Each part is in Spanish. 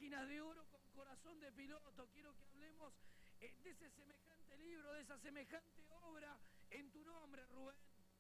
páginas de oro con corazón de piloto. Quiero que hablemos de ese semejante libro, de esa semejante obra en tu nombre, Rubén.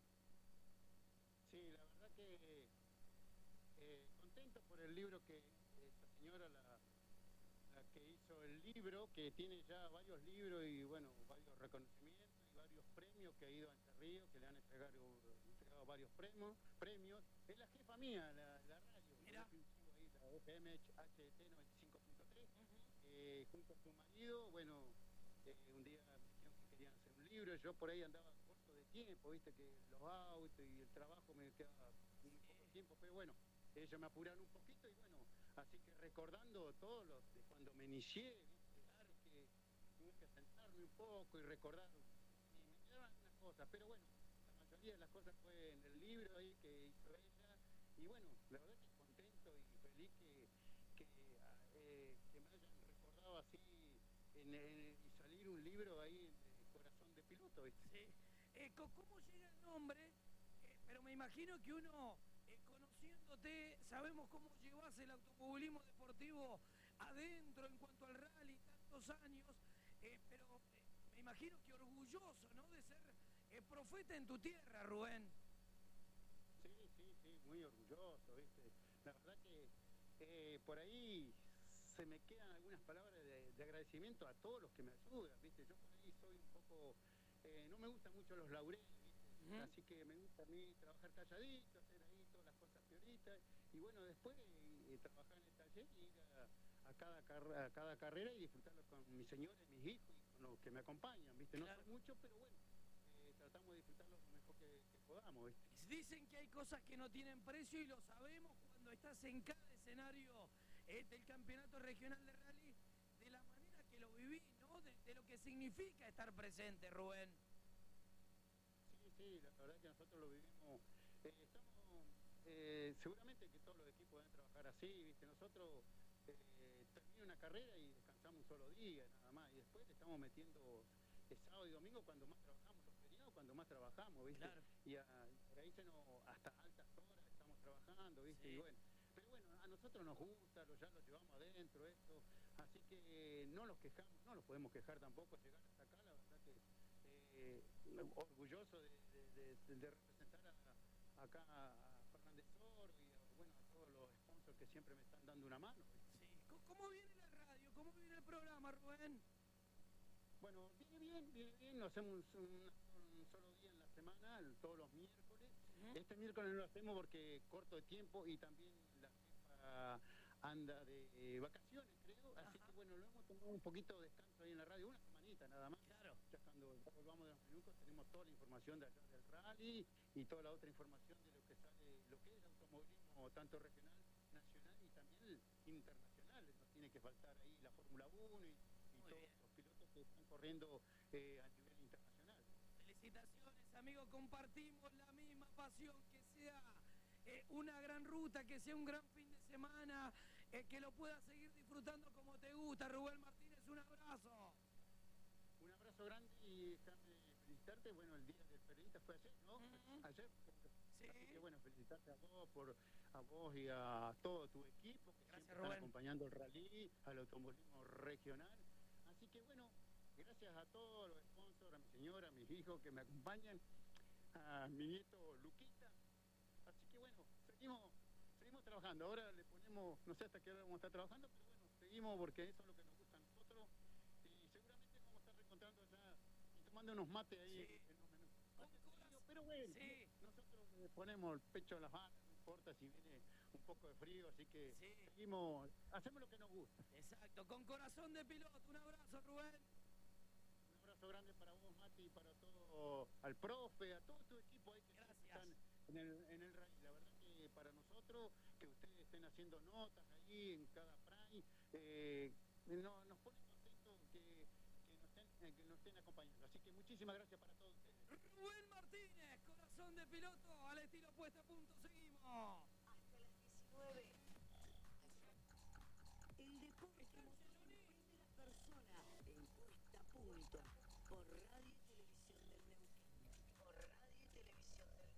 Sí, la verdad que contento por el libro que esta señora, la que hizo el libro, que tiene ya varios libros y bueno, varios reconocimientos y varios premios, que ha ido a Entre Ríos, que le han entregado varios premios. Es la jefa mía, la radio. Mirá. Ahí, la FM HT 95.3, junto a su marido. Bueno, un día me dijeron que querían hacer un libro. Yo por ahí andaba corto de tiempo, viste que los autos y el trabajo me quedaba muy poco tiempo, pero bueno, ellos me apuraron un poquito y bueno, así que recordando todo lo de cuando me inicié, ¿viste? Claro que tuve que sentarme un poco y recordar, y me quedaban algunas cosas, pero bueno, la mayoría de las cosas fue en el libro ahí que hizo ella, y bueno, la verdad que contento y feliz que me hayan recordado así y salir un libro ahí en Corazón de Piloto, ¿viste? Sí. ¿Cómo llega el nombre? Pero me imagino que uno, conociéndote, sabemos cómo llevas el automovilismo deportivo adentro en cuanto al rally, tantos años, pero me imagino que orgulloso, ¿no?, de ser profeta en tu tierra, Rubén. Sí, muy orgulloso, ¿viste? La verdad que por ahí se me quedan algunas palabras de agradecimiento a todos los que me ayudan, ¿viste? Yo por ahí soy un poco, no me gustan mucho los laureles, ¿viste? Así que me gusta a mí trabajar calladito, hacer ahí todas las cosas pioritas, y bueno, después trabajar en el taller y ir a cada carrera y disfrutarlo con mi señora y mis hijos y con los que me acompañan, ¿viste? No son muchos, pero bueno, tratamos de disfrutarlo lo mejor que podamos, ¿viste? Dicen que hay cosas que no tienen precio y lo sabemos cuando estás en cada escenario del campeonato regional de rally, de la manera que lo viví, ¿no? De lo que significa estar presente, Rubén. Sí, la verdad que nosotros lo vivimos, seguramente que todos los equipos deben trabajar así, ¿viste? Nosotros termina una carrera y descansamos un solo día nada más, y después le estamos metiendo sábado y domingo cuando más trabajamos, los feriados cuando más trabajamos, ¿viste? Claro. Y por ahí hasta altas horas estamos trabajando, ¿viste? Sí. Y bueno, pero bueno, a nosotros nos gusta, ya lo llevamos adentro esto, así que no nos quejamos, no nos podemos quejar tampoco llegar hasta acá, la verdad que orgulloso de representar acá a Fernández Oro y bueno, a todos los sponsors que siempre me están dando una mano, ¿viste? Sí. ¿Cómo viene la radio? ¿Cómo viene el programa, Rubén? Bueno, viene bien, lo hacemos un solo día en la semana, todos los miércoles. Este miércoles no lo hacemos porque corto de tiempo y también la jefa anda de vacaciones, creo. Así que bueno, lo hemos tomado un poquito de descanso ahí en la radio, una semanita nada más. Claro. Ya cuando volvamos de los minutos tenemos toda la información de allá del rally y toda la otra información de lo que sale, lo que es el automovilismo, tanto regional, nacional y también internacional. No tiene que faltar ahí la Fórmula 1 y todos los pilotos que están corriendo a nivel internacional. Felicitaciones, amigo, compartimos la misma pasión, que sea una gran ruta, que sea un gran fin de semana, que lo puedas seguir disfrutando como te gusta. Rubén Martínez, un abrazo. Un abrazo grande y déjame felicitarte. Bueno, el día del periodista fue ayer, ¿no? Ayer. Sí. Así que bueno, felicitarte a vos y a todo tu equipo que Gracias, siempre Rubén. están acompañando el rally, al automovilismo regional. Así que bueno, gracias a todos los sponsors, a mi señora, a mis hijos que me acompañan, a mi nieto Luquita. Así que bueno, seguimos trabajando. Ahora le ponemos, no sé hasta qué hora vamos a estar trabajando, pero bueno, seguimos porque eso es lo que nos gusta a nosotros. Y seguramente vamos a estar reencontrando ya y tomando unos mates ahí en los menús. Pero bueno, nosotros le ponemos el pecho a las manos, no importa si viene un poco de frío, así que seguimos, hacemos lo que nos gusta. Exacto, con corazón de piloto. Un abrazo, Rubén. Un abrazo grande para vos, Mati, y para todo, al profe, a todo tu equipo ahí que están en el rally. La verdad que para nosotros, que ustedes estén haciendo notas ahí en cada prime, nos pone contentos que nos estén acompañando. Así que muchísimas gracias para todos ustedes. Rubén Martínez, corazón de piloto, al estilo puesta a punto. Seguimos. Hasta las 19. El deporte motor en primera persona en puesta a punto por Radio